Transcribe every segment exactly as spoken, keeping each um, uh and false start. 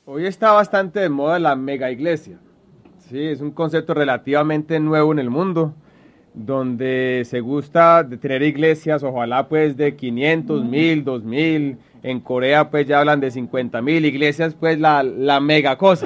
Hoy está bastante de moda la mega iglesia. Sí, es un concepto relativamente nuevo en el mundo, donde se gusta de tener iglesias, ojalá pues de quinientos, mil, dos mil. En Corea pues ya hablan de cincuenta mil iglesias, pues la, la mega cosa.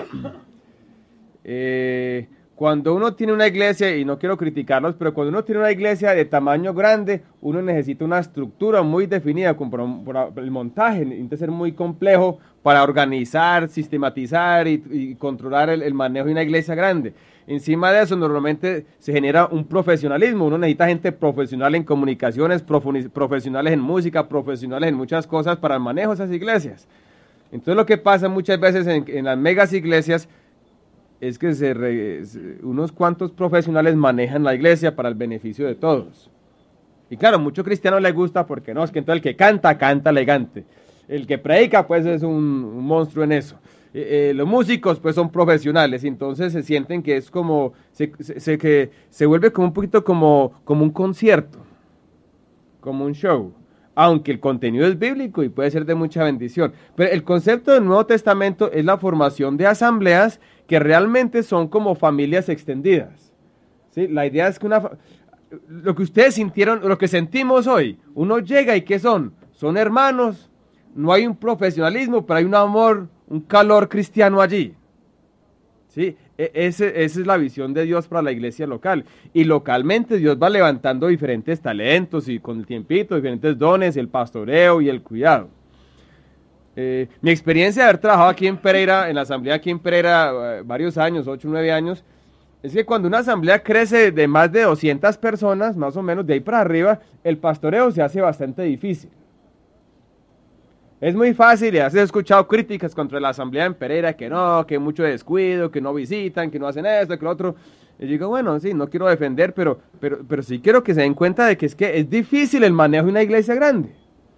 Eh, cuando uno tiene una iglesia, y no quiero criticarlos, pero cuando uno tiene una iglesia de tamaño grande, uno necesita una estructura muy definida, con, por, por el montaje necesita ser muy complejo para organizar, sistematizar y, y controlar el, el manejo de una iglesia grande. Encima de eso, normalmente se genera un profesionalismo, uno necesita gente profesional en comunicaciones, profe- profesionales en música, profesionales en muchas cosas para el manejo de esas iglesias. Entonces lo que pasa muchas veces en, en las megas iglesias es que se re, se, unos cuantos profesionales manejan la iglesia para el beneficio de todos. Y claro, a muchos cristianos les gusta porque no, es que entonces el que canta, canta elegante. El que predica, pues es un, un monstruo en eso. Eh, eh, los músicos, pues son profesionales, y entonces se sienten que es como, se, se, se, que se vuelve como un poquito como, como un concierto, como un show. Aunque el contenido es bíblico y puede ser de mucha bendición. Pero el concepto del Nuevo Testamento es la formación de asambleas que realmente son como familias extendidas. ¿Sí? La idea es que una, lo que ustedes sintieron, lo que sentimos hoy, uno llega y ¿qué son? Son hermanos, no hay un profesionalismo, pero hay un amor, un calor cristiano allí. ¿Sí? Ese, esa es la visión de Dios para la iglesia local. Y localmente Dios va levantando diferentes talentos y con el tiempito, diferentes dones, el pastoreo y el cuidado. Eh, mi experiencia de haber trabajado aquí en Pereira, en la asamblea aquí en Pereira, eh, varios años, ocho, nueve años, es que cuando una asamblea crece de más de doscientas personas, más o menos de ahí para arriba, el pastoreo se hace bastante difícil. Es muy fácil, y has escuchado críticas contra la asamblea en Pereira, que no, que mucho descuido, que no visitan, que no hacen esto, que lo otro. Y digo, bueno, sí, no quiero defender, pero, pero, pero sí quiero que se den cuenta de que es que es difícil el manejo de una iglesia grande.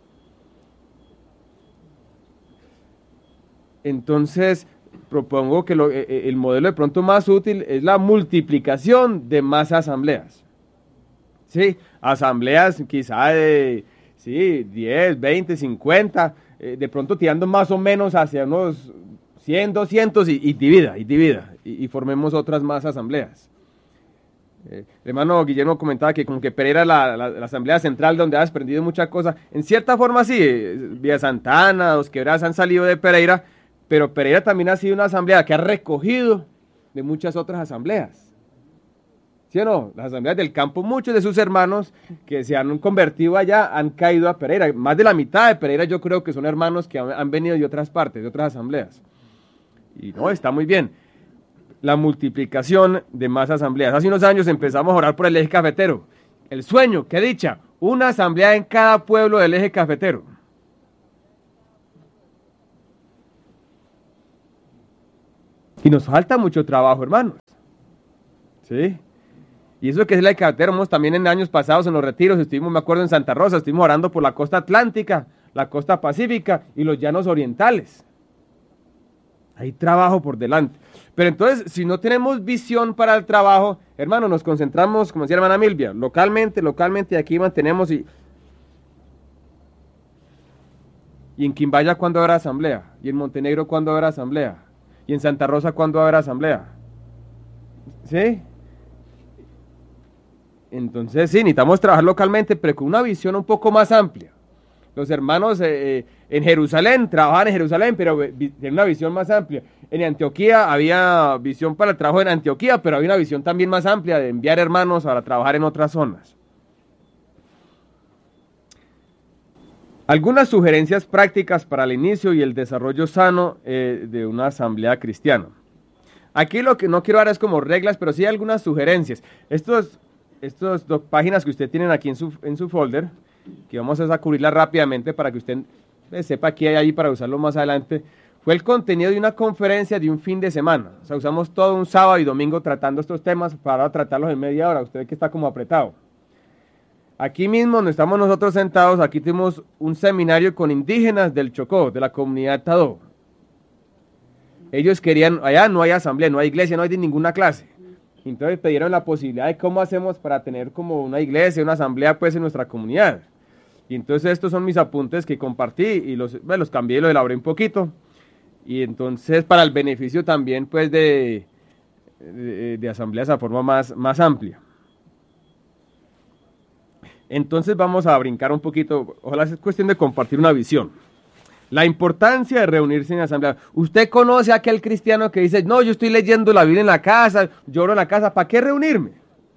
Entonces, propongo que lo, el modelo de pronto más útil es la multiplicación de más asambleas. ¿Sí? Asambleas quizá de sí, diez, veinte, cincuenta, eh, de pronto tirando más o menos hacia unos cien, doscientos y, y divida, y divida, y, y formemos otras más asambleas. Eh, el hermano Guillermo comentaba que como que Pereira la, la, la asamblea central donde ha desprendido muchas cosas. En cierta forma sí, eh, Villa Santana, Dos Quebradas han salido de Pereira, pero Pereira también ha sido una asamblea que ha recogido de muchas otras asambleas. ¿Sí o no? Las asambleas del campo, muchos de sus hermanos que se han convertido allá han caído a Pereira. Más de la mitad de Pereira yo creo que son hermanos que han, han venido de otras partes, de otras asambleas. Y no, está muy bien. La multiplicación de más asambleas. Hace unos años empezamos a orar por el eje cafetero. El sueño, qué dicha, una asamblea en cada pueblo del eje cafetero. Y nos falta mucho trabajo, hermanos. ¿Sí? Y eso que es la cafetero, también en años pasados en los retiros, estuvimos, me acuerdo, en Santa Rosa, estuvimos orando por la costa atlántica, la costa pacífica y los llanos orientales. Hay trabajo por delante. Pero entonces, si no tenemos visión para el trabajo, hermano, nos concentramos, como decía la hermana Milvia, localmente, localmente, y aquí mantenemos. Y, y en Quimbaya, ¿cuándo habrá asamblea? Y en Montenegro, ¿cuándo habrá asamblea? Y en Santa Rosa, ¿cuándo habrá asamblea? ¿Sí? Entonces, sí, necesitamos trabajar localmente, pero con una visión un poco más amplia. Los hermanos eh, en Jerusalén trabajaban en Jerusalén, pero tienen una visión más amplia. En Antioquía había visión para el trabajo en Antioquía, pero había una visión también más amplia de enviar hermanos para trabajar en otras zonas. Algunas sugerencias prácticas para el inicio y el desarrollo sano eh, de una asamblea cristiana. Aquí lo que no quiero dar es como reglas, pero sí algunas sugerencias. Estos, estos dos páginas que usted tienen aquí en su, en su folder, que vamos a cubrirlas rápidamente para que usted eh, sepa qué hay ahí para usarlo más adelante, fue el contenido de una conferencia de un fin de semana. O sea, usamos todo un sábado y domingo tratando estos temas para tratarlos en media hora. Usted ve que está como apretado. Aquí mismo, donde estamos nosotros sentados, aquí tenemos un seminario con indígenas del Chocó, de la comunidad Tadó. Ellos querían, allá no hay asamblea, no hay iglesia, no hay de ninguna clase. Entonces pidieron la posibilidad de cómo hacemos para tener como una iglesia, una asamblea pues en nuestra comunidad. Y entonces estos son mis apuntes que compartí y los, bueno, los cambié y los elaboré un poquito. y entonces para el beneficio también pues de, de, de asambleas a forma más, más amplia. Entonces vamos a brincar un poquito, ojalá es cuestión de compartir una visión. La importancia de reunirse en asamblea. Usted conoce a aquel cristiano que dice, no, yo estoy leyendo la Biblia en la casa, lloro en la casa, ¿para qué reunirme?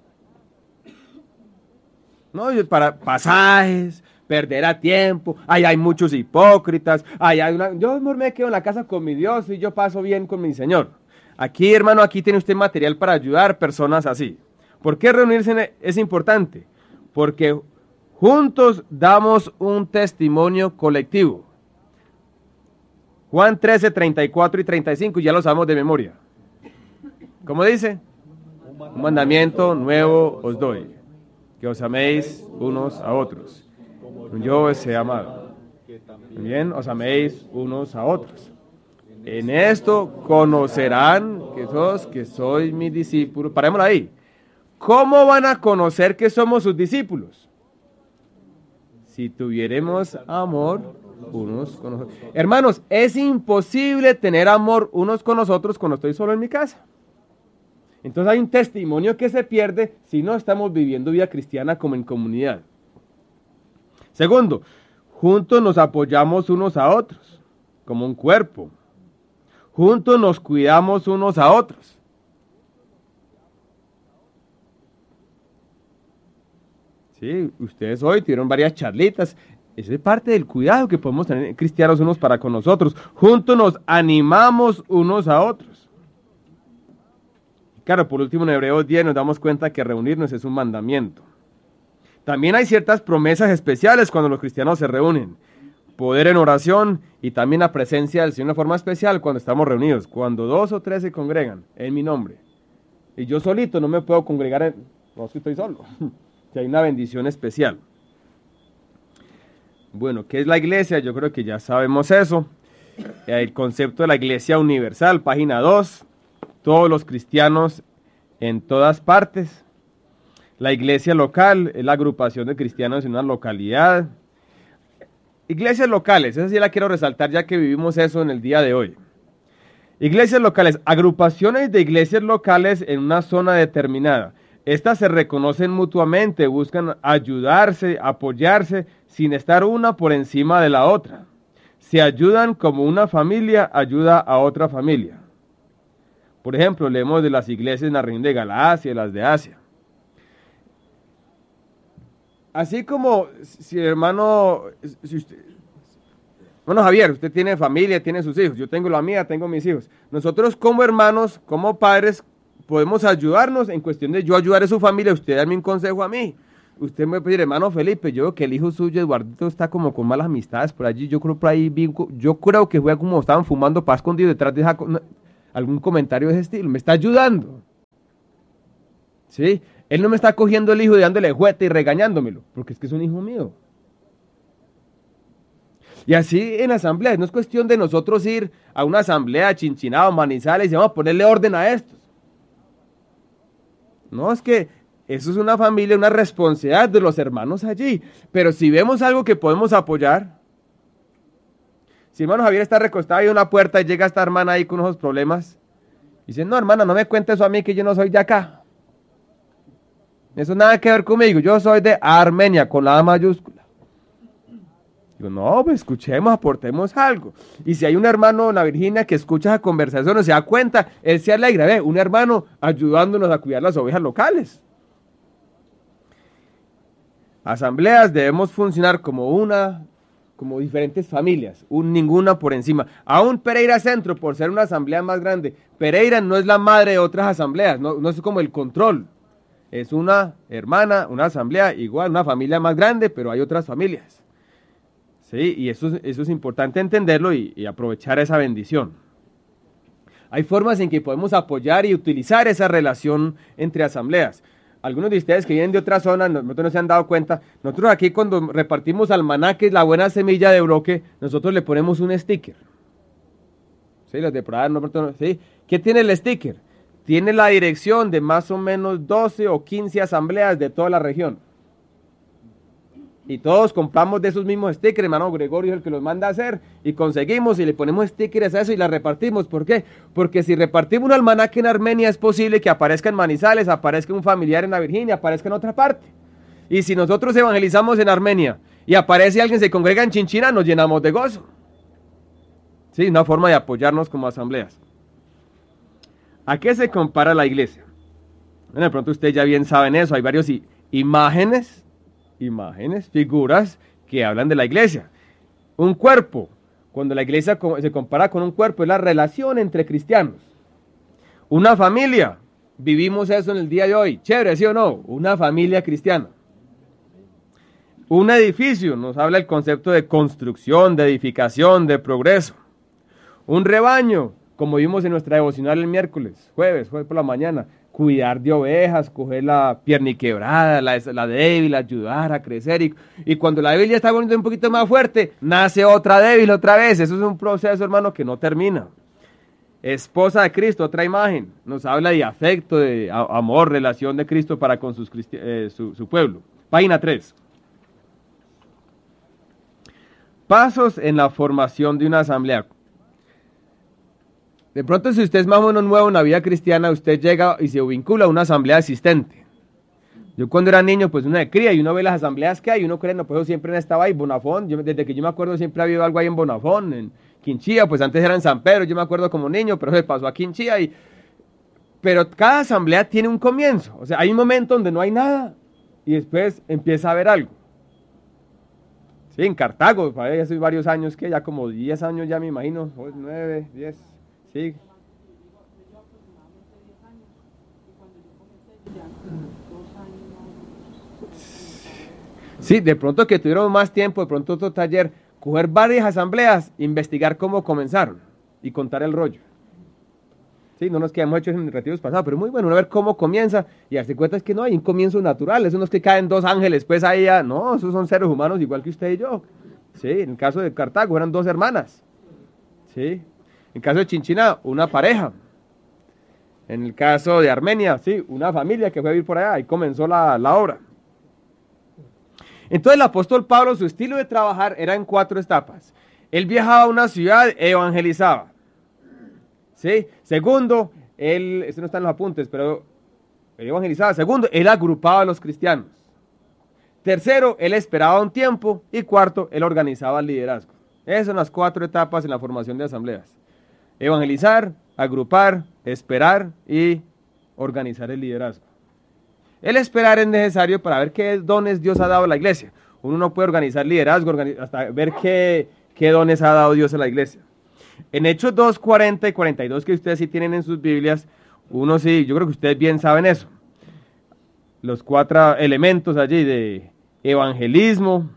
No, yo, para pasajes, perder a tiempo, ahí hay muchos hipócritas, ahí hay una... Yo me quedo en la casa con mi Dios y yo paso bien con mi Señor. Aquí, hermano, aquí tiene usted material para ayudar personas así. ¿Por qué reunirse es importante? Porque juntos damos un testimonio colectivo. Juan trece, treinta y cuatro y treinta y cinco, ya lo sabemos de memoria. ¿Cómo dice? Un mandamiento nuevo os doy, que os améis unos a otros. Yo os he amado. También os améis unos a otros. En esto conocerán que sos, que sois mis discípulos. Parémoslo ahí. ¿Cómo van a conocer que somos sus discípulos? Si tuviéramos amor unos con nosotros. Hermanos, es imposible tener amor unos con nosotros cuando estoy solo en mi casa. Entonces hay un testimonio que se pierde si no estamos viviendo vida cristiana como en comunidad. Segundo, juntos nos apoyamos unos a otros, como un cuerpo. Juntos nos cuidamos unos a otros. Sí, ustedes hoy tuvieron varias charlitas. Eso es parte del cuidado que podemos tener cristianos unos para con nosotros. Juntos nos animamos unos a otros. Claro, por último en Hebreos diez nos damos cuenta que reunirnos es un mandamiento. También hay ciertas promesas especiales cuando los cristianos se reúnen. Poder en oración y también la presencia del Señor de una forma especial cuando estamos reunidos. Cuando dos o tres se congregan en mi nombre. Y yo solito no me puedo congregar, en... no es que estoy solo. Que hay una bendición especial. Bueno, ¿qué es la iglesia? Yo creo que ya sabemos eso. El concepto de la iglesia universal, página dos. Todos los cristianos en todas partes. La iglesia local es la agrupación de cristianos en una localidad. Iglesias locales, esa sí la quiero resaltar ya que vivimos eso en el día de hoy. Iglesias locales, agrupaciones de iglesias locales en una zona determinada. Estas se reconocen mutuamente, buscan ayudarse, apoyarse, sin estar una por encima de la otra. Se ayudan como una familia ayuda a otra familia. Por ejemplo, leemos de las iglesias en la región de Galacia y las de Asia. Así como, si hermano, si usted, bueno Javier, usted tiene familia, tiene sus hijos, yo tengo la mía, tengo mis hijos. Nosotros como hermanos, como padres, podemos ayudarnos en cuestión de yo ayudar a su familia, usted darme un consejo a mí. Usted me puede decir, hermano Felipe, yo veo que el hijo suyo, Eduardito, está como con malas amistades por allí, yo creo por ahí, vi, yo creo que fue como estaban fumando para escondido detrás de esa, algún comentario de ese estilo, me está ayudando. ¿Sí? Él no me está cogiendo el hijo y dándole juguete y regañándomelo, porque es que es un hijo mío. Y así en asambleas, no es cuestión de nosotros ir a una asamblea, Chinchinado, Manizales, y vamos a ponerle orden a estos. No, es que eso es una familia, una responsabilidad de los hermanos allí. Pero si vemos algo que podemos apoyar, si hermano Javier está recostado ahí en una puerta y llega esta hermana ahí con unos problemas, dice, no hermana, no me cuente eso a mí que yo no soy de acá. Eso nada que ver conmigo, yo soy de Armenia, con la A mayúscula. Digo, no, pues escuchemos, aportemos algo. Y si hay un hermano en la Virginia que escucha esa conversación o se da cuenta, él se alegra, ve, un hermano ayudándonos a cuidar las ovejas locales. Asambleas debemos funcionar como una, como diferentes familias, un, ninguna por encima. Aún Pereira Centro, por ser una asamblea más grande, Pereira no es la madre de otras asambleas, no, no es como el control. Es una hermana, una asamblea, igual, una familia más grande, pero hay otras familias. ¿Sí? Y eso, eso es importante entenderlo y, y aprovechar esa bendición. Hay formas en que podemos apoyar y utilizar esa relación entre asambleas. Algunos de ustedes que vienen de otra zona, nosotros no se han dado cuenta, nosotros aquí cuando repartimos almanaques, la buena semilla de bloque, nosotros le ponemos un sticker. ¿Sí? Los de Prada, no, ¿sí? ¿Qué tiene el sticker? Tiene la dirección de más o menos doce o quince asambleas de toda la región. y todos compramos de esos mismos stickers, hermano Gregorio es el que los manda a hacer, y conseguimos y le ponemos stickers a eso y la repartimos. ¿Por qué? Porque si repartimos un almanaque en Armenia es posible que aparezca en Manizales, aparezca un familiar en la Virginia, aparezca en otra parte. Y si nosotros evangelizamos en Armenia y aparece alguien, se congrega en Chinchina, nos llenamos de gozo. Sí, una forma de apoyarnos como asambleas. ¿A qué se compara la iglesia? Bueno, de pronto ustedes ya bien saben eso, hay varias imágenes, imágenes, figuras que hablan de la iglesia. Un cuerpo, cuando la iglesia se compara con un cuerpo, es la relación entre cristianos. Una familia, vivimos eso en el día de hoy, chévere, ¿sí o no? Una familia cristiana. Un edificio, nos habla el concepto de construcción, de edificación, de progreso. Un rebaño, como vimos en nuestra devocional el miércoles, jueves, jueves por la mañana, cuidar de ovejas, coger la pierniquebrada, la, la débil, ayudar a crecer, y, y cuando la débil ya está poniendo un poquito más fuerte, nace otra débil otra vez. Eso es un proceso, hermano, que no termina. Esposa de Cristo, otra imagen, nos habla de afecto, de a, amor, relación de Cristo para con sus, eh, su, su pueblo. Página tres. Pasos en la formación de una asamblea. De pronto, si usted es más o menos nuevo en la vida cristiana, usted llega y se vincula a una asamblea existente. Yo cuando era niño, pues uno de cría y uno ve las asambleas que hay, uno cree, no, pues siempre estaba ahí, Bonafón, yo, desde que yo me acuerdo siempre ha habido algo ahí en Bonafón, en Quinchía, pues antes era en San Pedro, yo me acuerdo como niño, pero se pasó a Quinchía, y... pero cada asamblea tiene un comienzo, o sea, hay un momento donde no hay nada, y después empieza a haber algo. Sí, en Cartago, para ya hace varios años, que ya como diez años ya me imagino, nueve, diez, sí. Sí, de pronto que tuvieron más tiempo, de pronto otro taller, coger varias asambleas, investigar cómo comenzaron y contar el rollo. Sí, no nos quedamos hechos en retiros pasados, pero muy bueno ver cómo comienza y darse cuenta es que no hay un comienzo natural, eso no es que caen dos ángeles, pues ahí ya, no, esos son seres humanos igual que usted y yo. Sí, en el caso de Cartago eran dos hermanas. Sí, en el caso de Chinchina, una pareja. En el caso de Armenia, sí, una familia que fue a vivir por allá y comenzó la, la obra. Entonces el apóstol Pablo, su estilo de trabajar era en cuatro etapas. Él viajaba a una ciudad, evangelizaba. ¿Sí? Segundo, él, eso no está en los apuntes, pero él evangelizaba. Segundo, él agrupaba a los cristianos. Tercero, él esperaba un tiempo. Y cuarto, él organizaba el liderazgo. Esas son las cuatro etapas en la formación de asambleas. Evangelizar, agrupar, esperar y organizar el liderazgo. El esperar es necesario para ver qué dones Dios ha dado a la iglesia. Uno no puede organizar liderazgo organiz- hasta ver qué, qué dones ha dado Dios a la iglesia. En Hechos dos, cuarenta y cuarenta y dos, que ustedes sí tienen en sus Biblias, uno sí, yo creo que ustedes bien saben eso. Los cuatro elementos allí de evangelismo.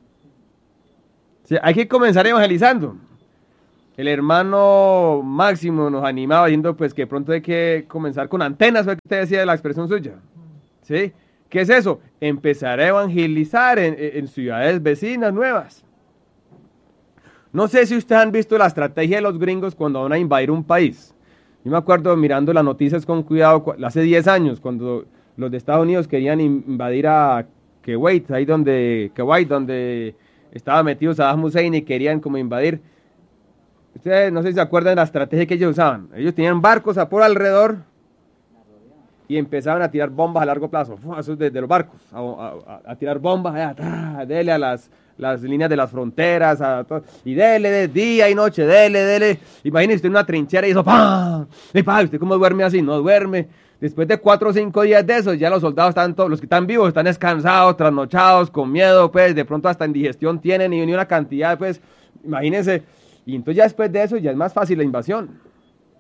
Sí, hay que comenzar evangelizando. El hermano Máximo nos animaba diciendo pues que pronto hay que comenzar con antenas, fue que usted decía de la expresión suya. ¿Sí? ¿Qué es eso? Empezar a evangelizar en, en ciudades vecinas nuevas. No sé si ustedes han visto la estrategia de los gringos cuando van a invadir un país. Yo me acuerdo mirando las noticias con cuidado hace diez años, cuando los de Estados Unidos querían invadir a Kuwait, ahí donde, Kuwait, donde estaba metido Saddam Hussein y querían como invadir. Ustedes no sé si se acuerdan de la estrategia que ellos usaban. Ellos tenían barcos a por alrededor y empezaban a tirar bombas a largo plazo, eso desde los barcos, a, a, a tirar bombas, allá, a, dele a las... las líneas de las fronteras, a todo, y dele de día y noche, dele, dele. Imagínese usted una trinchera y eso, ¡pam! Y ¡pam! ¿Usted cómo duerme así? No duerme. Después de cuatro o cinco días de eso, ya los soldados están todos, los que están vivos están descansados, trasnochados, con miedo, pues, de pronto hasta indigestión tienen y ni una cantidad, pues, imagínense. Y entonces ya después de eso ya es más fácil la invasión.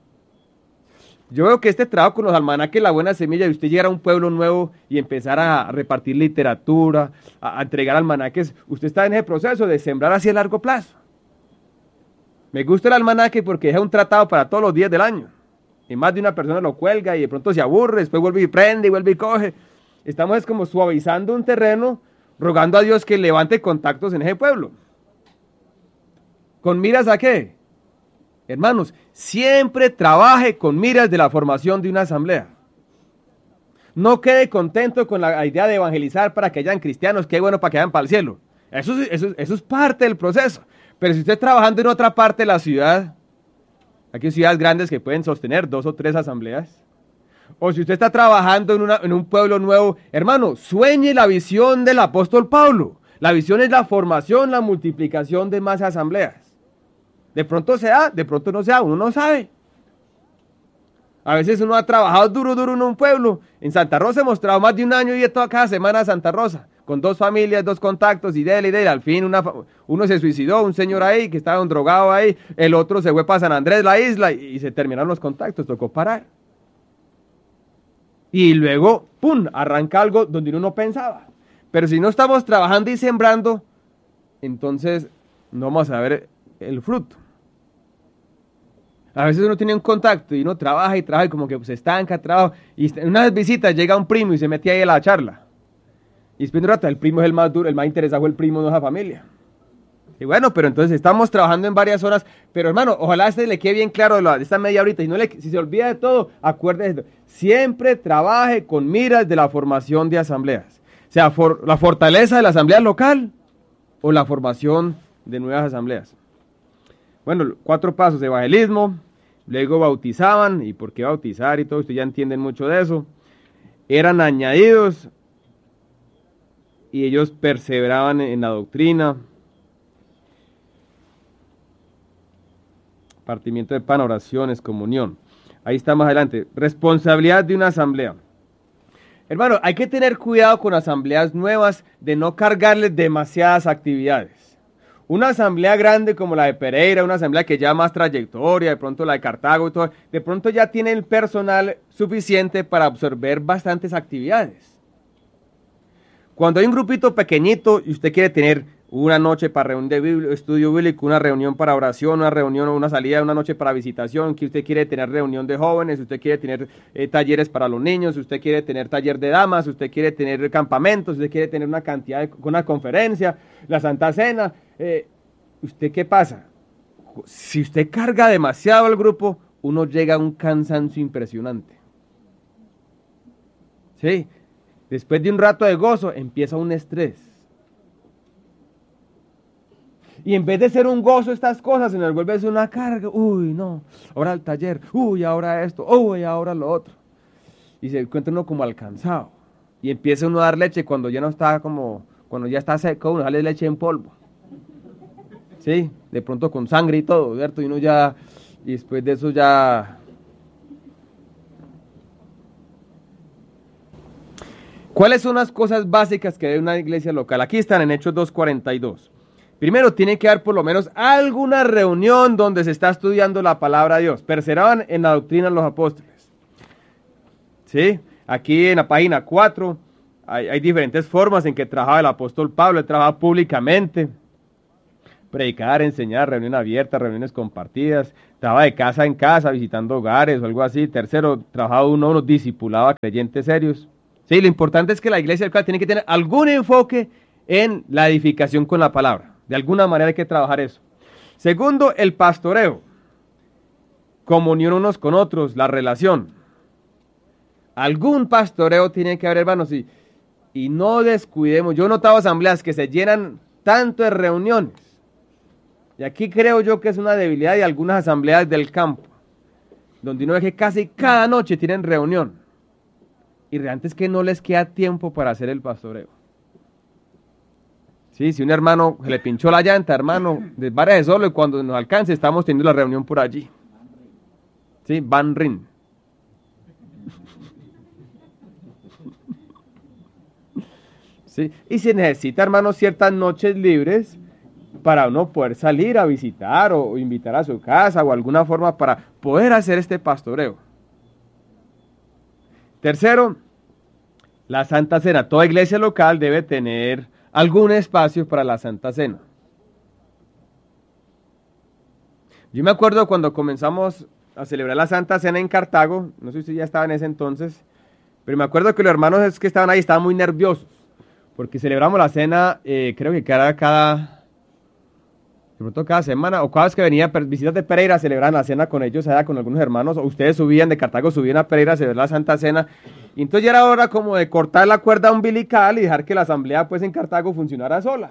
Yo veo que este trabajo con los almanaques, la buena semilla, de usted llegar a un pueblo nuevo y empezar a repartir literatura, a, a entregar almanaques, usted está en ese proceso de sembrar hacia largo plazo. Me gusta el almanaque porque es un tratado para todos los días del año. Y más de una persona lo cuelga y de pronto se aburre, después vuelve y prende y vuelve y coge. Estamos es como suavizando un terreno, rogando a Dios que levante contactos en ese pueblo. ¿Con miras a qué? Hermanos, siempre trabaje con miras de la formación de una asamblea. No quede contento con la idea de evangelizar para que hayan cristianos, qué bueno para que vayan para el cielo. Eso, es- eso, es- eso es parte del proceso. Pero si usted está trabajando en otra parte de la ciudad, aquí hay ciudades grandes que pueden sostener dos o tres asambleas. O si usted está trabajando en, una- en un pueblo nuevo, hermano, sueñe la visión del apóstol Pablo. La visión es la formación, la multiplicación de más asambleas. De pronto se da, de pronto no se da, uno no sabe. A veces uno ha trabajado duro, duro en un pueblo. En Santa Rosa hemos trabajado más de un año y he toda cada semana a Santa Rosa, con dos familias, dos contactos y dele y dele. Al fin una, fa- uno se suicidó, un señor ahí que estaba un drogado ahí, el otro se fue para San Andrés, la isla, y, y se terminaron los contactos, tocó parar. Y luego, ¡pum!, arranca algo donde uno no pensaba. Pero si no estamos trabajando y sembrando, entonces no vamos a ver el fruto. A veces uno tiene un contacto y uno trabaja y trabaja y como que se estanca, trabaja. Y en unas visitas llega un primo y se mete ahí a la charla. Y después de un rato, el primo es el más duro, el más interesado, el primo no es la familia. Y bueno, pero entonces estamos trabajando en varias horas. Pero hermano, ojalá a este le quede bien claro de, la, de esta media horita. Y no le, si se olvida de todo, acuérdese de esto. Siempre trabaje con miras de la formación de asambleas. O sea, for, la fortaleza de la asamblea local o la formación de nuevas asambleas. Bueno, cuatro pasos: evangelismo, luego bautizaban, y por qué bautizar y todo, ustedes ya entienden mucho de eso. Eran añadidos y ellos perseveraban en la doctrina. Partimiento de pan, oraciones, comunión. Ahí está más adelante. Responsabilidad de una asamblea. Hermano, hay que tener cuidado con asambleas nuevas de no cargarles demasiadas actividades. Una asamblea grande como la de Pereira, una asamblea que ya más trayectoria, de pronto la de Cartago y todo, de pronto ya tiene el personal suficiente para absorber bastantes actividades. Cuando hay un grupito pequeñito y usted quiere tener una noche para reunión de bibli- estudio bíblico, una reunión para oración, una reunión o una salida, una noche para visitación, que usted quiere tener reunión de jóvenes, usted quiere tener eh, talleres para los niños, usted quiere tener taller de damas, usted quiere tener campamentos, usted quiere tener una cantidad de una conferencia, la Santa Cena, eh, ¿usted qué pasa? Si usted carga demasiado al grupo, uno llega a un cansancio impresionante. ¿Sí? Después de un rato de gozo, empieza un estrés. Y en vez de ser un gozo estas cosas, se nos vuelve a ser una carga. Uy, no, ahora el taller, uy, ahora esto, uy, ahora lo otro. Y se encuentra uno como alcanzado. Y empieza uno a dar leche cuando ya no está como, cuando ya está seco, uno sale leche en polvo. Sí, de pronto con sangre y todo, ¿cierto? Y uno ya, y después de eso ya... ¿Cuáles son las cosas básicas que debe una iglesia local? Aquí están en Hechos dos cuarenta y dos. Primero, tiene que haber por lo menos alguna reunión donde se está estudiando la palabra de Dios. Perseveraban en la doctrina de los apóstoles. ¿Sí? Aquí en la página cuatro hay, hay diferentes formas en que trabajaba el apóstol Pablo. Él trabajaba públicamente, predicar, enseñar, reunión abierta, reuniones compartidas. Trabajaba de casa en casa, visitando hogares o algo así. Tercero, trabajaba uno a uno, discipulaba a creyentes serios. Sí, lo importante es que la iglesia local tiene que tener algún enfoque en la edificación con la palabra. De alguna manera hay que trabajar eso. Segundo, el pastoreo. Comunión unos con otros, la relación. Algún pastoreo tiene que haber, hermanos, y, y no descuidemos. Yo he notado asambleas que se llenan tanto de reuniones. Y aquí creo yo que es una debilidad de algunas asambleas del campo, donde uno ve que casi cada noche tienen reunión. Y realmente es que no les queda tiempo para hacer el pastoreo. Sí, si un hermano se le pinchó la llanta, hermano, desváyase solo y cuando nos alcance estamos teniendo la reunión por allí. Sí, Van Rin. Sí, y se necesita, hermano, ciertas noches libres para uno poder salir a visitar o, o invitar a su casa o alguna forma para poder hacer este pastoreo. Tercero, la Santa Cena. Toda iglesia local debe tener algún espacio para la Santa Cena. Yo me acuerdo cuando comenzamos a celebrar la Santa Cena en Cartago, no sé si ya estaba en ese entonces, pero me acuerdo que los hermanos que estaban ahí estaban muy nerviosos, porque celebramos la cena, eh, creo que cada, cada, de pronto cada semana, o cada vez que venía visitas de Pereira, celebraban la cena con ellos allá, con algunos hermanos, o ustedes subían de Cartago, subían a Pereira a celebrar la Santa Cena, Y entonces ya era hora como de cortar la cuerda umbilical y dejar que la asamblea pues en Cartago funcionara sola.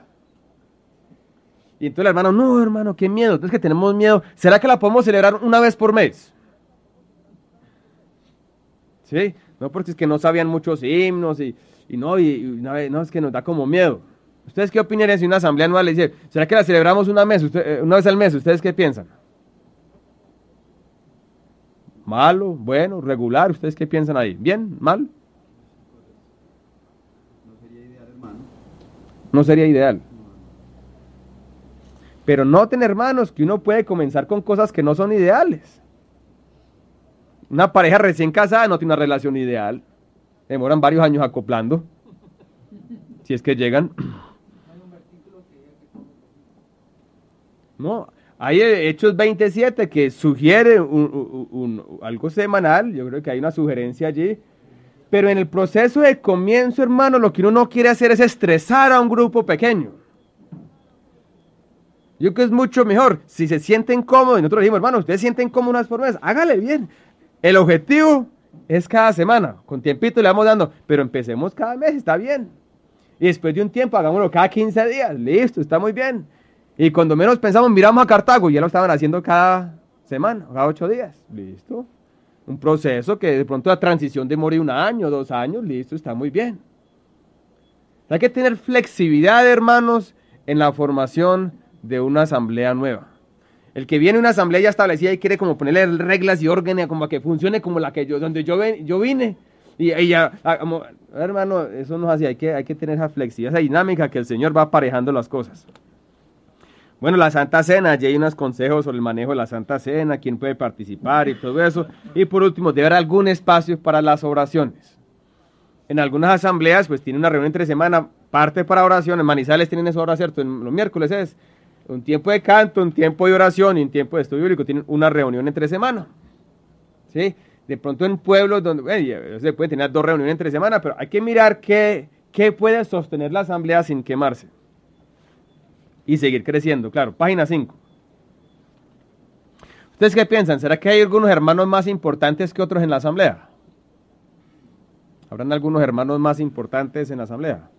Y entonces el hermano, no hermano, qué miedo, entonces que tenemos miedo, ¿será que la podemos celebrar una vez por mes? Sí, no, porque es que no sabían muchos himnos y, y no, y, y una vez, no, es que nos da como miedo. ¿Ustedes qué opinarían si una asamblea anual le dice, ¿será que la celebramos una, mes, usted, una vez al mes? ¿Ustedes qué piensan? ¿Malo? ¿Bueno? ¿Regular? ¿Ustedes qué piensan ahí? ¿Bien? ¿Mal? No sería ideal, hermano. No sería ideal. Pero noten, hermanos, que uno puede comenzar con cosas que no son ideales. Una pareja recién casada no tiene una relación ideal. Demoran varios años acoplando. Si es que llegan. No, hay Hechos veintisiete que sugiere un, un, un, algo semanal. Yo creo que hay una sugerencia allí. Pero en el proceso de comienzo, hermano, lo que uno no quiere hacer es estresar a un grupo pequeño. Yo creo que es mucho mejor, si se sienten cómodos, y nosotros dijimos, hermano, ustedes sienten cómodos unas por mes, hágale bien. El objetivo es cada semana, con tiempito le vamos dando, pero empecemos cada mes, está bien. Y después de un tiempo, hagámoslo cada quince días, listo, está muy bien. Y cuando menos pensamos, miramos a Cartago, ya lo estaban haciendo cada semana, cada ocho días, listo. Un proceso que de pronto la transición demore un año, dos años, listo, está muy bien. Hay que tener flexibilidad, hermanos, en la formación de una asamblea nueva. El que viene a una asamblea ya establecida y quiere como ponerle reglas y órdenes como que funcione como la que yo, donde yo, ven, yo vine. Y ella, como, hermano, eso no es así, hay que, hay que tener esa flexibilidad, esa dinámica que el Señor va aparejando las cosas. Bueno, la Santa Cena, allí hay unos consejos sobre el manejo de la Santa Cena, quién puede participar y todo eso. Y por último, debe haber algún espacio para las oraciones. En algunas asambleas, pues tiene una reunión entre semana, parte para oración. En Manizales tienen eso ahora, ¿cierto? En los miércoles es un tiempo de canto, un tiempo de oración y un tiempo de estudio bíblico. Tienen una reunión entre semana. ¿Sí? De pronto en pueblos donde bueno, se puede tener dos reuniones entre semana, pero hay que mirar qué, qué puede sostener la asamblea sin quemarse. Y seguir creciendo, claro. Página cinco. ¿Ustedes qué piensan? ¿Será que hay algunos hermanos más importantes que otros en la asamblea? ¿Habrán algunos hermanos más importantes en la asamblea?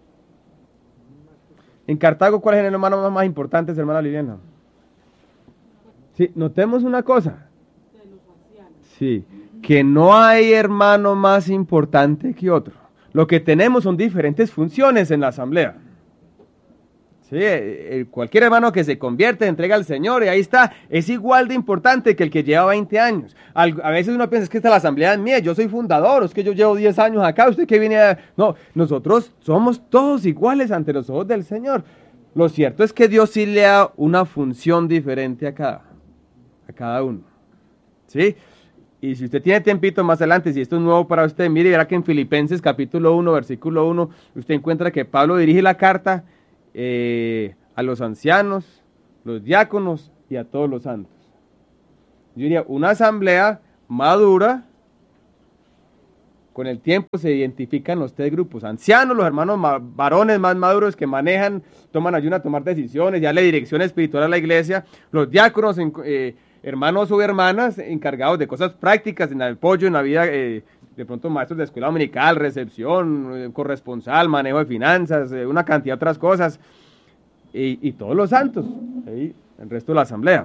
En Cartago, ¿cuáles son los hermanos más importantes, hermana Liliana? Sí, notemos una cosa. Sí, que no hay hermano más importante que otro. Lo que tenemos son diferentes funciones en la asamblea. Sí, cualquier hermano que se convierte, entrega al Señor y ahí está, es igual de importante que el que lleva veinte años. A veces uno piensa, es que esta la asamblea es mía, yo soy fundador, es que yo llevo diez años acá, usted que viene a... No, nosotros somos todos iguales ante los ojos del Señor. Lo cierto es que Dios sí le da una función diferente a cada, a cada uno. ¿Sí? Y si usted tiene tiempito más adelante, si esto es nuevo para usted, mire, verá que en Filipenses capítulo uno, versículo uno, usted encuentra que Pablo dirige la carta Eh, a los ancianos, los diáconos y a todos los santos. Yo diría, una asamblea madura, con el tiempo se identifican los tres grupos. Ancianos, los hermanos ma- varones más maduros que manejan, toman ayuda a tomar decisiones, ya la dirección espiritual a la iglesia. Los diáconos, eh, hermanos o hermanas encargados de cosas prácticas en el apoyo, en la vida, eh, de pronto maestros de escuela dominical, recepción, eh, corresponsal, manejo de finanzas, eh, una cantidad de otras cosas, y, y todos los santos, ¿sí? El resto de la asamblea.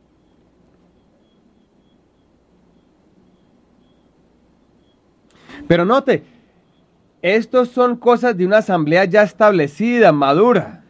Pero note, estos son cosas de una asamblea ya establecida, madura.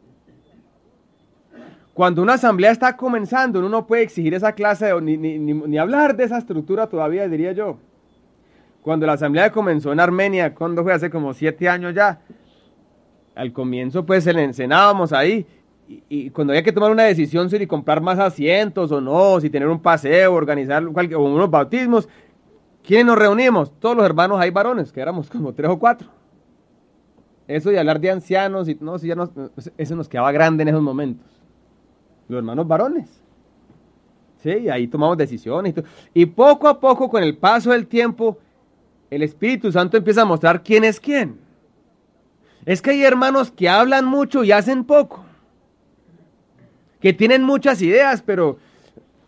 Cuando una asamblea está comenzando, uno no puede exigir esa clase, de, ni, ni, ni, ni hablar de esa estructura todavía, diría yo. Cuando la asamblea comenzó en Armenia, cuando fue hace como siete años ya, al comienzo pues se le enseñábamos ahí, y, y cuando había que tomar una decisión si comprar más asientos o no, si tener un paseo, organizar cualquier, o unos bautismos, ¿quiénes nos reunimos? Todos los hermanos ahí varones, que éramos como tres o cuatro. Eso de hablar de ancianos, y no, si ya nos, eso nos quedaba grande en esos momentos. Los hermanos varones. Sí, y ahí tomamos decisiones. Y, y poco a poco, con el paso del tiempo, el Espíritu Santo empieza a mostrar quién es quién. Es que hay hermanos que hablan mucho y hacen poco. Que tienen muchas ideas, pero...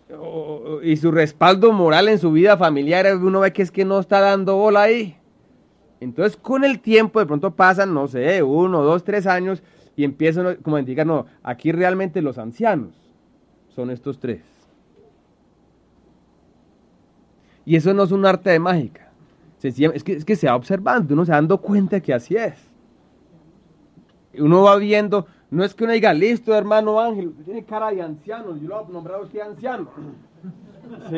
Oh, y su respaldo moral en su vida familiar, uno ve que es que no está dando bola ahí. Entonces, con el tiempo, de pronto pasan, no sé, uno, dos, tres años, y empiezan como a indicar, no, aquí realmente los ancianos son estos tres. Y eso no es un arte de mágica. Es que, es que se va observando, uno se va dando cuenta que así es. Uno va viendo, no es que uno diga, listo, hermano Ángel, usted tiene cara de anciano, yo lo voy a nombrar a usted anciano. ¿Sí?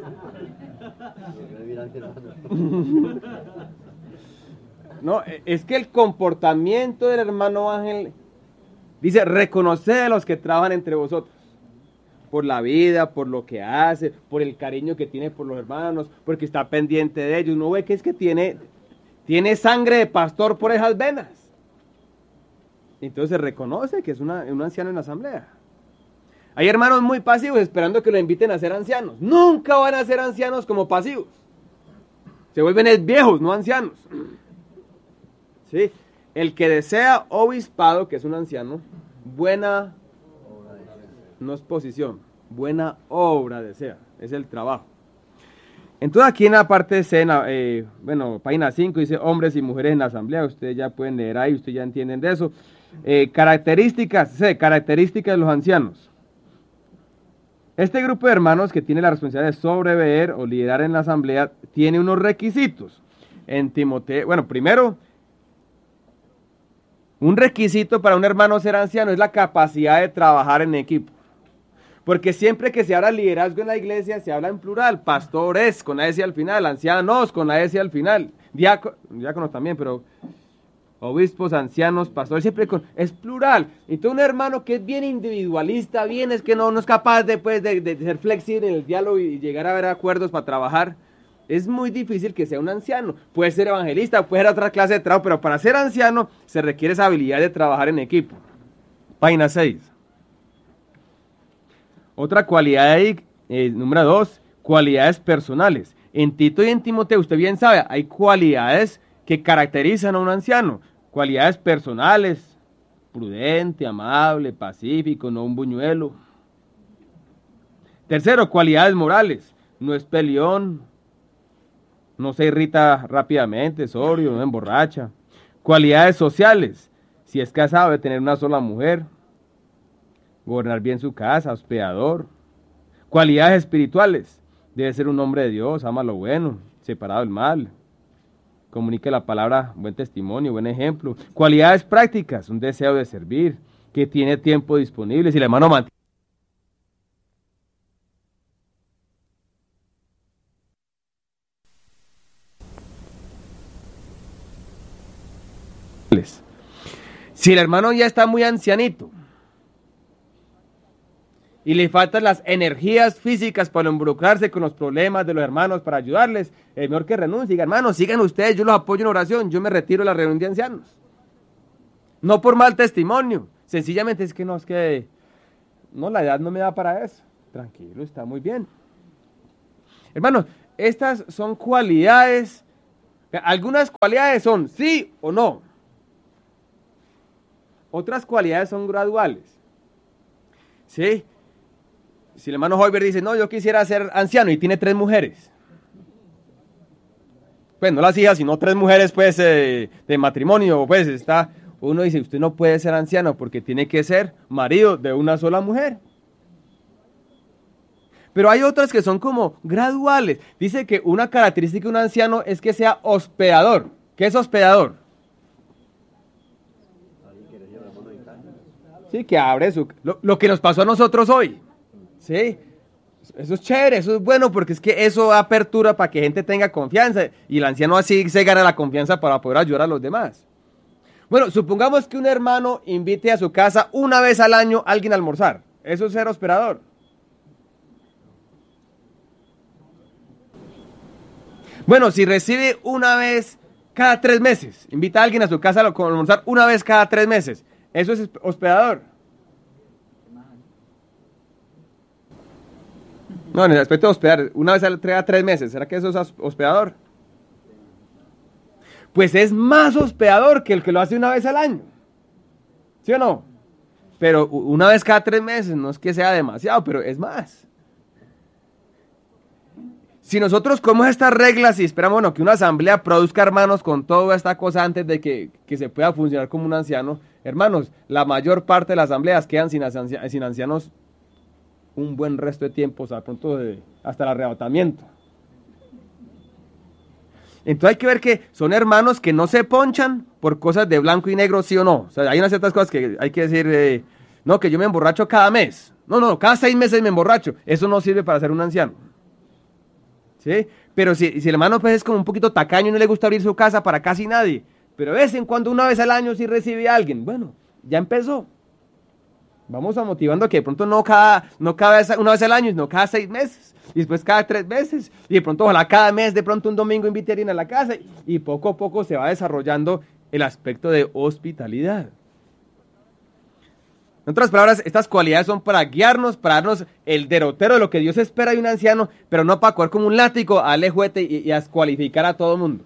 No, es que el comportamiento del hermano Ángel dice, reconocer a los que trabajan entre vosotros, por la vida, por lo que hace, por el cariño que tiene por los hermanos, porque está pendiente de ellos. Uno ve que es que tiene, tiene sangre de pastor por esas venas. Entonces se reconoce que es una, un anciano en la asamblea. Hay hermanos muy pasivos esperando que lo inviten a ser ancianos. Nunca van a ser ancianos como pasivos. Se vuelven viejos, no ancianos. ¿Sí? El que desea obispado, que es un anciano, buena, no es posición, buena obra desea, es el trabajo. Entonces aquí en la parte C, eh, bueno, página cinco, dice hombres y mujeres en la asamblea, ustedes ya pueden leer ahí, ustedes ya entienden de eso. Eh, características, C, características de los ancianos. Este grupo de hermanos que tiene la responsabilidad de sobreveer o liderar en la asamblea, tiene unos requisitos. En Timoteo, bueno, primero, un requisito para un hermano ser anciano es la capacidad de trabajar en equipo. Porque siempre que se habla liderazgo en la iglesia, se habla en plural, pastores con la S al final, ancianos con la S al final, diáconos, diáconos también, pero obispos, ancianos, pastores, siempre con, es plural. Entonces un hermano que es bien individualista, bien es que no, no es capaz de, pues, de, de ser flexible en el diálogo y llegar a ver acuerdos para trabajar, es muy difícil que sea un anciano. Puede ser evangelista, puede ser otra clase de trabajo, pero para ser anciano se requiere esa habilidad de trabajar en equipo. Página seis. Otra cualidad ahí, eh, número dos, cualidades personales. En Tito y en Timoteo, usted bien sabe, hay cualidades que caracterizan a un anciano. Cualidades personales, prudente, amable, pacífico, no un buñuelo. Tercero, cualidades morales. No es peleón, no se irrita rápidamente, sobrio, no emborracha. Cualidades sociales. Si es casado, debe tener una sola mujer. Gobernar bien su casa, hospedador. Cualidades espirituales. Debe ser un hombre de Dios, ama lo bueno, separado del mal. Comunique la palabra, buen testimonio, buen ejemplo. Cualidades prácticas, un deseo de servir, que tiene tiempo disponible. Si el hermano mantiene si el hermano ya está muy ancianito y le faltan las energías físicas para involucrarse con los problemas de los hermanos, para ayudarles, es mejor que renuncie. Diga, hermanos, sigan ustedes, yo los apoyo en oración, yo me retiro de la reunión de ancianos. No por mal testimonio, sencillamente es que no, es que no, la edad no me da para eso. Tranquilo, está muy bien. Hermanos, estas son cualidades, algunas cualidades son sí o no. Otras cualidades son graduales. ¿Sí? Si el hermano Hoiber dice, no, yo quisiera ser anciano y tiene tres mujeres. Pues no las hijas, sino tres mujeres, pues, eh, de matrimonio, pues, está, uno dice, usted no puede ser anciano porque tiene que ser marido de una sola mujer. Pero hay otras que son como graduales. Dice que una característica de un anciano es que sea hospedador. ¿Qué es hospedador? Sí, que abre su... Lo, lo que nos pasó a nosotros hoy. Sí, eso es chévere, eso es bueno, porque es que eso da apertura para que gente tenga confianza. Y el anciano así se gana la confianza para poder ayudar a los demás. Bueno, supongamos que un hermano invite a su casa una vez al año a alguien a almorzar. Eso es ser hospedador. Bueno, si recibe una vez cada tres meses, invita a alguien a su casa a almorzar una vez cada tres meses. Eso es hospedador. No, en el aspecto de hospedar, una vez cada tres meses, ¿será que eso es hospedador? Pues es más hospedador que el que lo hace una vez al año. ¿Sí o no? Pero una vez cada tres meses, no es que sea demasiado, pero es más. Si nosotros comemos estas reglas y esperamos, bueno, que una asamblea produzca hermanos con toda esta cosa antes de que, que se pueda funcionar como un anciano, hermanos, la mayor parte de las asambleas quedan sin, ancia, sin ancianos un buen resto de tiempo, o sea, pronto de, hasta el arrebatamiento. Entonces hay que ver que son hermanos que no se ponchan por cosas de blanco y negro, sí o no. O sea, hay unas ciertas cosas que hay que decir, eh, no, que yo me emborracho cada mes. No, no, cada seis meses me emborracho. Eso no sirve para ser un anciano. ¿Sí? Pero si, si el hermano pues, es como un poquito tacaño y no le gusta abrir su casa para casi nadie, pero de vez en cuando, una vez al año, sí recibe a alguien, bueno, ya empezó. Vamos a motivando a que de pronto no cada, no cada vez, una vez al año, sino cada seis meses, y después cada tres meses, y de pronto ojalá cada mes, de pronto un domingo invite a alguien a la casa, y poco a poco se va desarrollando el aspecto de hospitalidad. En otras palabras, estas cualidades son para guiarnos, para darnos el derrotero de lo que Dios espera de un anciano, pero no para coger como un látigo, a darle juguete y, y a descualificar a todo mundo.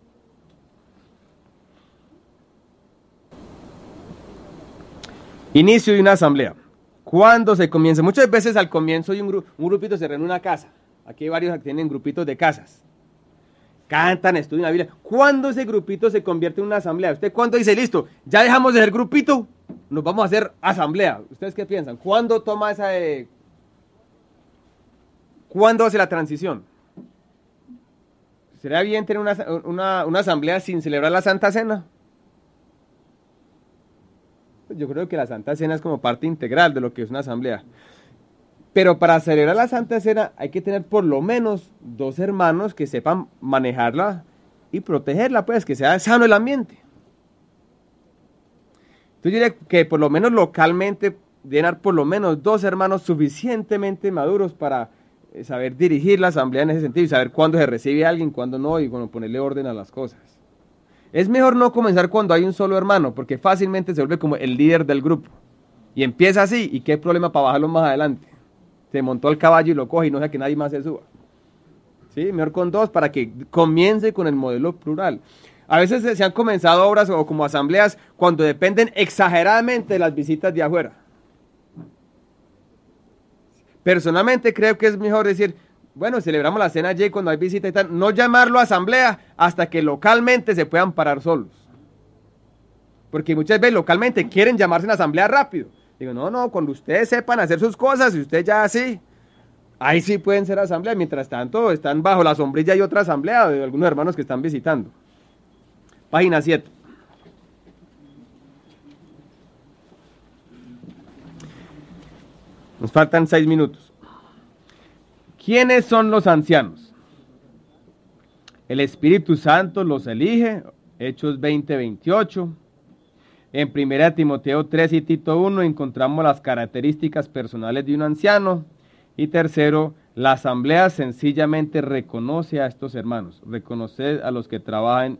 Inicio de una asamblea. ¿Cuándo se comienza? Muchas veces al comienzo de un, gru un grupito se reúne en una casa. Aquí hay varios que tienen grupitos de casas. Cantan, estudian la Biblia. ¿Cuándo ese grupito se convierte en una asamblea? ¿Usted cuándo dice, listo, ya dejamos de ser grupito, nos vamos a hacer asamblea? ¿Ustedes qué piensan? ¿Cuándo toma esa... Eh... ¿Cuándo hace la transición? ¿Sería bien tener una, una, una asamblea sin celebrar la Santa Cena? Yo creo que la Santa Cena es como parte integral de lo que es una asamblea. Pero para celebrar la Santa Cena hay que tener por lo menos dos hermanos que sepan manejarla y protegerla, pues, que sea sano el ambiente. Entonces yo diría que por lo menos localmente deben haber por lo menos dos hermanos suficientemente maduros para saber dirigir la asamblea en ese sentido y saber cuándo se recibe a alguien, cuándo no, y bueno, ponerle orden a las cosas. Es mejor no comenzar cuando hay un solo hermano, porque fácilmente se vuelve como el líder del grupo. Y empieza así, y qué problema para bajarlo más adelante. Se montó el caballo y lo coge y no deja que nadie más se suba. ¿Sí? Mejor con dos para que comience con el modelo plural. A veces se, se han comenzado obras o como asambleas cuando dependen exageradamente de las visitas de afuera. Personalmente creo que es mejor decir, bueno, celebramos la cena allí cuando hay visita y tal, no llamarlo asamblea hasta que localmente se puedan parar solos. Porque muchas veces localmente quieren llamarse una asamblea rápido. Digo, no, no, cuando ustedes sepan hacer sus cosas y ustedes ya así, ahí sí pueden ser asamblea. Mientras tanto, están bajo la sombrilla y otra asamblea de algunos hermanos que están visitando. Página siete. Nos faltan seis minutos. ¿Quiénes son los ancianos? El Espíritu Santo los elige, Hechos veinte, veintiocho. En primera Timoteo tres y Tito uno encontramos las características personales de un anciano. Y tercero, la asamblea sencillamente reconoce a estos hermanos, reconoce a los que trabajan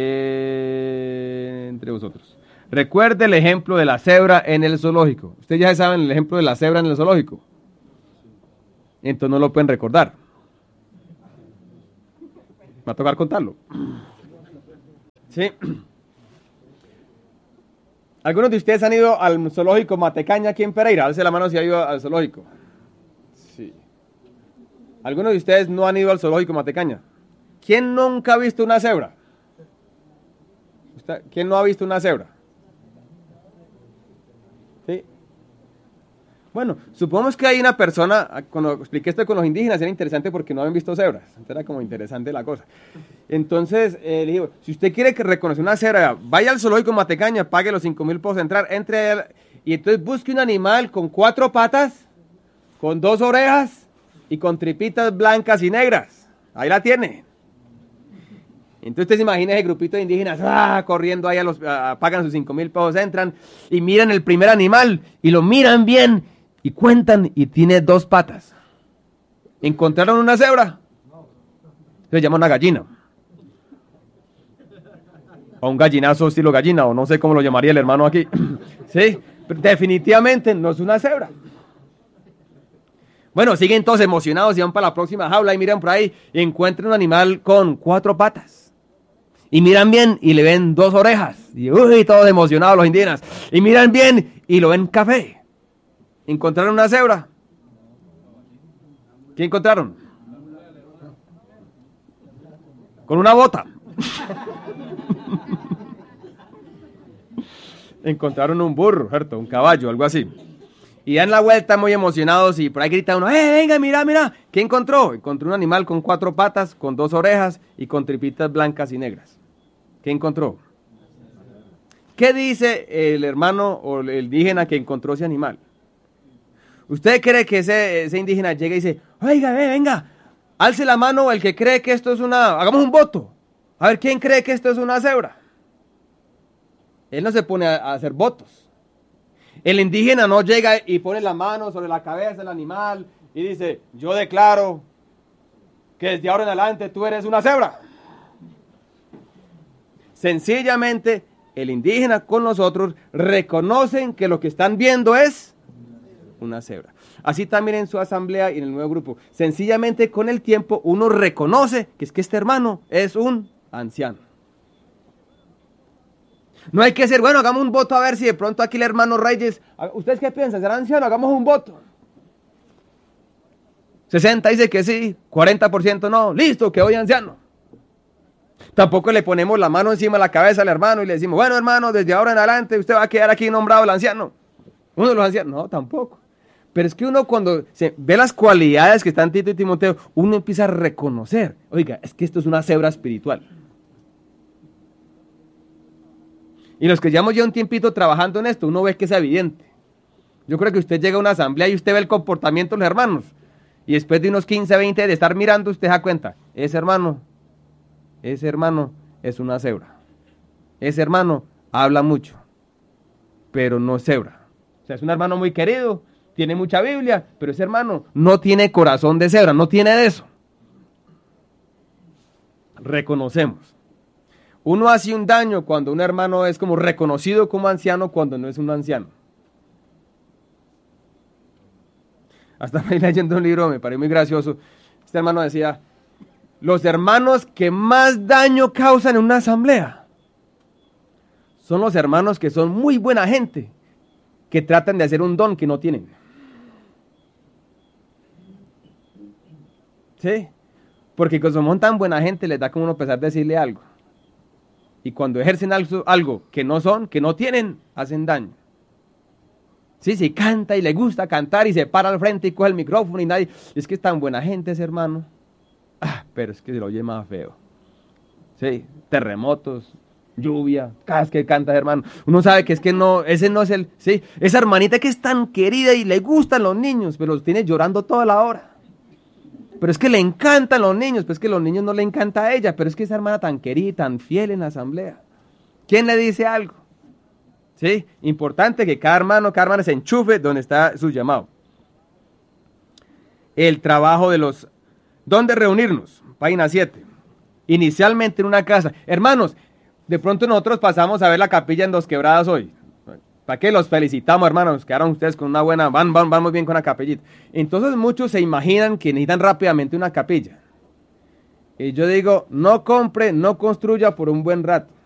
eh, entre vosotros. Recuerde el ejemplo de la cebra en el zoológico. Ustedes ya saben el ejemplo de la cebra en el zoológico. Entonces no lo pueden recordar. Va a tocar contarlo. ¿Sí? ¿Algunos de ustedes han ido al zoológico Matecaña aquí en Pereira? Alce la mano si ha ido al zoológico. Sí. ¿Algunos de ustedes no han ido al zoológico Matecaña? ¿Quién nunca ha visto una cebra? ¿Quién no ha visto una cebra? ¿Sí? Bueno, supongamos que hay una persona, cuando expliqué esto con los indígenas era interesante porque no habían visto cebras, entonces era como interesante la cosa. Entonces, eh, le digo, si usted quiere que reconocer una cebra, vaya al zoológico Matecaña, pague los cinco mil pesos de entrar, entre él, y entonces busque un animal con cuatro patas, con dos orejas y con tripitas blancas y negras. Ahí la tiene. Entonces usted se imagina ese grupito de indígenas ¡ah! Corriendo ahí, a los, a, pagan sus cinco mil pesos, entran y miran el primer animal y lo miran bien y cuentan y tiene dos patas. ¿Encontraron una cebra? Se llama una gallina. O un gallinazo estilo gallina, o no sé cómo lo llamaría el hermano aquí. Sí, pero definitivamente no es una cebra. Bueno, siguen todos emocionados y van para la próxima jaula y miran por ahí y encuentran un animal con cuatro patas. Y miran bien y le ven dos orejas. Y uy, todos emocionados los indígenas. Y miran bien y lo ven café. ¿Encontraron una cebra? ¿Qué encontraron? con una bota. Encontraron un burro, ¿cierto? Un caballo, algo así. Y dan la vuelta muy emocionados y por ahí grita uno, ¡eh, venga, mira, mira! ¿Qué encontró? Encontró un animal con cuatro patas, con dos orejas y con tripitas blancas y negras. ¿Qué encontró? ¿Qué dice el hermano o el indígena que encontró ese animal? ¿Usted cree que ese, ese indígena llega y dice, oiga, ve, venga, alce la mano el que cree que esto es una... Hagamos un voto. A ver, ¿quién cree que esto es una cebra? Él no se pone a, a hacer votos. El indígena no llega y pone la mano sobre la cabeza del animal y dice, yo declaro que desde ahora en adelante tú eres una cebra. Sencillamente, el indígena con nosotros reconocen que lo que están viendo es una cebra. Así también en su asamblea y en el nuevo grupo. Sencillamente con el tiempo uno reconoce que es que este hermano es un anciano. No hay que ser, bueno, hagamos un voto a ver si de pronto aquí el hermano Reyes, ¿ustedes qué piensan? ¿Será anciano? Hagamos un voto. sesenta dice que sí, cuarenta por ciento no, listo, que hoy anciano. Tampoco le ponemos la mano encima de la cabeza al hermano y le decimos, bueno hermano, desde ahora en adelante usted va a quedar aquí nombrado el anciano. Uno de los ancianos, no, tampoco. Pero es que uno cuando se ve las cualidades que están Tito y Timoteo, uno empieza a reconocer, oiga, es que esto es una cebra espiritual. Y los que llevamos ya un tiempito trabajando en esto, uno ve que es evidente. Yo creo que usted llega a una asamblea y usted ve el comportamiento de los hermanos. Y después de unos quince, veinte de estar mirando, usted da cuenta, ese hermano, ese hermano es una cebra. Ese hermano habla mucho, pero no es cebra. O sea, es un hermano muy querido, tiene mucha Biblia, pero ese hermano no tiene corazón de cebra, no tiene de eso. Reconocemos. Uno hace un daño cuando un hermano es como reconocido como anciano cuando no es un anciano. Hasta me leyendo un libro, me pareció muy gracioso. Este hermano decía, los hermanos que más daño causan en una asamblea son los hermanos que son muy buena gente, que tratan de hacer un don que no tienen. ¿Sí? Porque como son tan buena gente, les da como uno pesar decirle algo. Y cuando ejercen algo, algo que no son, que no tienen, hacen daño. Sí, sí, canta y le gusta cantar y se para al frente y coge el micrófono y nadie... Es que es tan buena gente ese hermano. Ah, pero es que se lo oye más feo. Sí, terremotos, lluvia, cada vez que canta ese hermano. Uno sabe que es que no, ese no es el... Sí, esa hermanita que es tan querida y le gustan los niños, pero los tiene llorando toda la hora. Pero es que le encantan los niños, pues es que los niños no le encanta a ella, pero es que esa hermana tan querida, tan fiel en la asamblea. ¿Quién le dice algo? Sí, importante que cada hermano, cada hermana se enchufe donde está su llamado. El trabajo de los... ¿Dónde reunirnos? Página siete. Inicialmente en una casa. Hermanos, de pronto nosotros pasamos a ver la capilla en Dos Quebradas hoy. ¿Para qué? Los felicitamos, hermanos. Quedaron ustedes con una buena... Van, van, van muy bien con la capillita. Entonces muchos se imaginan que necesitan rápidamente una capilla. Y yo digo, no compre, no construya por un buen rato.